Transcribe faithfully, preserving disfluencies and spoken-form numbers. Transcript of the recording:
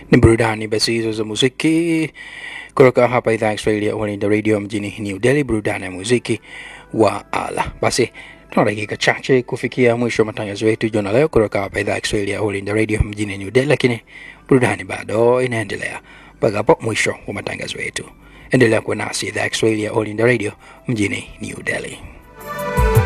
Ni burudani basi hizo za muziki kutoka hapa idhaa ya Kiswahili ya All India Radio mjini New Delhi, burudani ya muziki wa ala. Basi tuna dakika chache kufikia mwisho wa matangazo yetu jioni leo kutoka hapa idhaa ya Kiswahili ya All India Radio mjini New Delhi, lakini burudani bado inaendelea mpaka hapo mwisho wa matangazo yetu. Endelea kuwa nasi idhaa ya Kiswahili ya All India Radio mjini New Delhi.